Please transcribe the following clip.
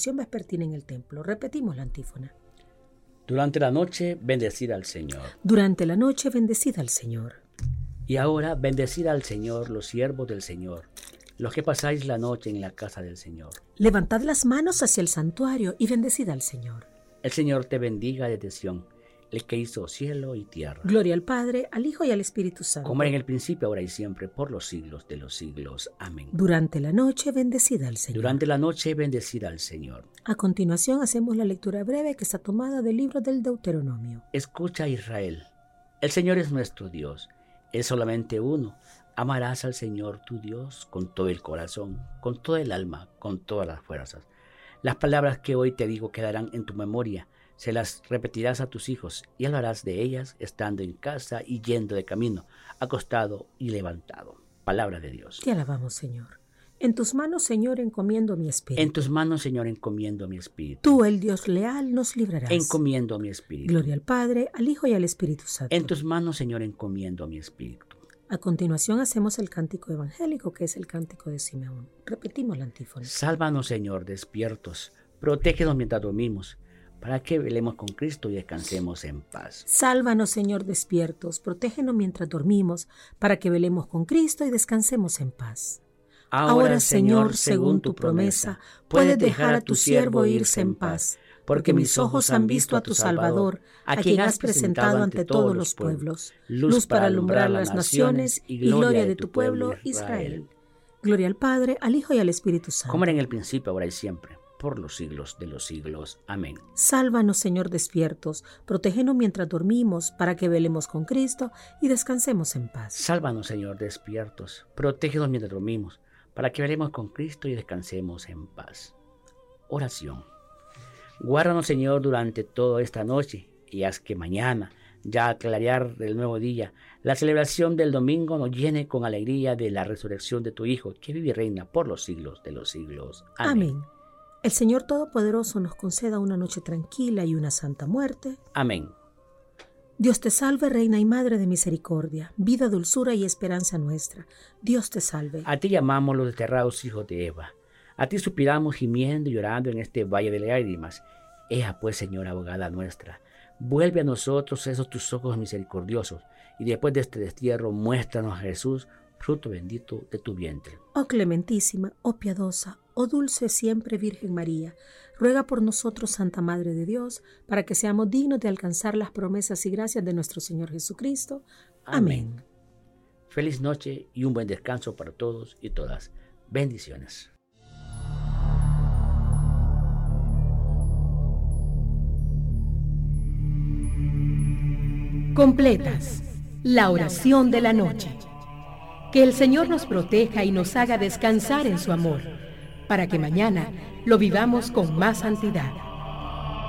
celebración vespertina en el templo. Repetimos la antífona. Durante la noche, bendecid al Señor. Durante la noche, bendecid al Señor. Y ahora, bendecid al Señor los siervos del Señor, los que pasáis la noche en la casa del Señor. Levantad las manos hacia el santuario y bendecid al Señor. El Señor te bendiga desde Sión, el que hizo cielo y tierra. Gloria al Padre, al Hijo y al Espíritu Santo. Como era en el principio, ahora y siempre, por los siglos de los siglos. Amén. Durante la noche, bendecid al Señor. Durante la noche, bendecid al Señor. A continuación, hacemos la lectura breve que está tomada del libro del Deuteronomio. Escucha, Israel, el Señor es nuestro Dios, es solamente uno. Amarás al Señor tu Dios con todo el corazón, con todo el alma, con todas las fuerzas. Las palabras que hoy te digo quedarán en tu memoria, se las repetirás a tus hijos y hablarás de ellas estando en casa y yendo de camino, acostado y levantado. Palabra de Dios. Te alabamos, Señor. En tus manos, Señor, encomiendo mi espíritu. En tus manos, Señor, encomiendo mi espíritu. Tú, el Dios leal, nos librarás. Encomiendo mi espíritu. Gloria al Padre, al Hijo y al Espíritu Santo. En tus manos, Señor, encomiendo mi espíritu. A continuación hacemos el cántico evangélico, que es el cántico de Simeón. Repetimos la antífona. Sálvanos, Señor, despiertos. Protégenos mientras dormimos, para que velemos con Cristo y descansemos en paz. Sálvanos, Señor, despiertos. Protégenos mientras dormimos, para que velemos con Cristo y descansemos en paz. Ahora, Señor, según tu promesa, puedes dejar a tu siervo irse en paz, porque mis ojos han visto a tu Salvador, a quien has presentado ante todos los pueblos, luz para alumbrar las naciones y gloria de tu pueblo Israel. Gloria al Padre, al Hijo y al Espíritu Santo. Como era en el principio, ahora y siempre, por los siglos de los siglos. Amén. Sálvanos, Señor, despiertos, protégenos mientras dormimos, para que velemos con Cristo y descansemos en paz. Sálvanos, Señor, despiertos, protégenos mientras dormimos, para que velemos con Cristo y descansemos en paz. Oración. Guárdanos, Señor, durante toda esta noche, y haz que mañana, ya al clarear del nuevo día, la celebración del domingo nos llene con alegría de la resurrección de tu Hijo, que vive y reina por los siglos de los siglos. Amén. El Señor Todopoderoso nos conceda una noche tranquila y una santa muerte. Amén. Dios te salve, Reina y Madre de misericordia, vida, dulzura y esperanza nuestra. Dios te salve. A ti llamamos los desterrados hijos de Eva. A ti suspiramos gimiendo y llorando en este valle de lágrimas. Ea pues, Señora abogada nuestra, vuelve a nosotros esos tus ojos misericordiosos, y después de este destierro muéstranos a Jesús, fruto bendito de tu vientre. Oh clementísima, oh piadosa, oh dulce siempre Virgen María, ruega por nosotros, Santa Madre de Dios, para que seamos dignos de alcanzar las promesas y gracias de nuestro Señor Jesucristo. Amén. Feliz noche y un buen descanso para todos y todas. Bendiciones. Completas la oración de la noche. Que el Señor nos proteja y nos haga descansar en su amor, para que mañana lo vivamos con más santidad.